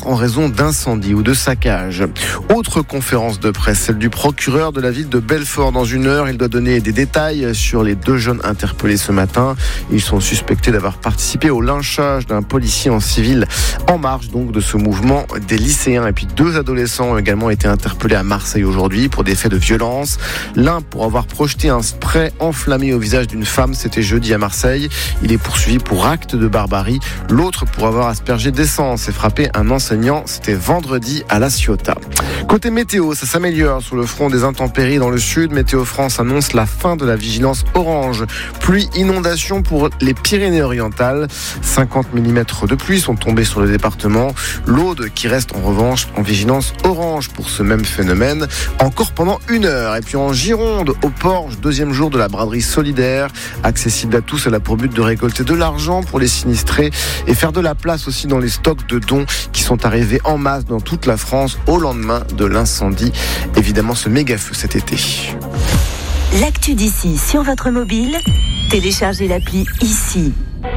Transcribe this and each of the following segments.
en raison d'incendie ou de saccage. Autre conférence de presse, celle du procureur de la ville de Belfort. Dans une heure, il doit donner des détails sur les 2 jeunes interpellés ce matin. Ils sont suspectés d'avoir participé au lynchage d'un policier en civil en marge donc de ce mouvement des lycéens. Et puis 2 adolescents ont également été interpellés à Marseille aujourd'hui pour des faits de violence. L'un pour avoir projeté un spray enflammé au visage d'une femme, c'était jeudi à Marseille. Il est poursuivi pour acte de barbarie. L'autre pour avoir aspergé d'essence et frappé un enseignant, c'était vendredi à La Ciotat. Côté météo, ça s'améliore sur le front des intempéries dans le sud. Météo France annonce la fin de la vigilance orange. Pluie, inondation pour les Pyrénées-Orientales. 50 mm de pluie sont tombés sur le département. L'Aude qui reste en revanche en vigilance orange pour ce même phénomène, encore pendant 1 heure. Et puis en Gironde, au Porge, 2e jour de la braderie solidaire, accessible à tous. Elle a pour but de récolter de l'argent pour les sinistrés et faire de la place aussi dans les stocks de dons qui sont arrivés en masse dans toute la France au lendemain de l'incendie. Évidemment, ce méga feu cet été. L'actu d'ici sur votre mobile, téléchargez l'appli ICI.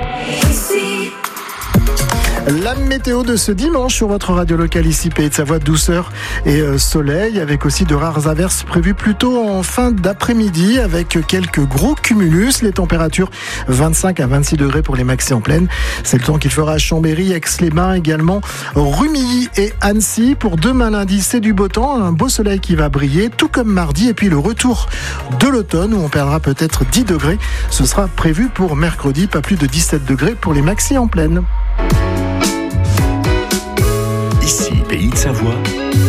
La météo de ce dimanche sur votre radio locale ici, Pays de Savoie, douceur et soleil, avec aussi de rares averses prévues plutôt en fin d'après-midi, avec quelques gros cumulus. Les températures 25 à 26 degrés pour les maxi en pleine. C'est le temps qu'il fera à Chambéry, Aix-les-Bains, également Rumilly et Annecy. Pour demain lundi, c'est du beau temps, un beau soleil qui va briller, tout comme mardi, et puis le retour de l'automne où on perdra peut-être 10 degrés. Ce sera prévu pour mercredi, pas plus de 17 degrés pour les maxi en pleine. Ici, Pays de Savoie,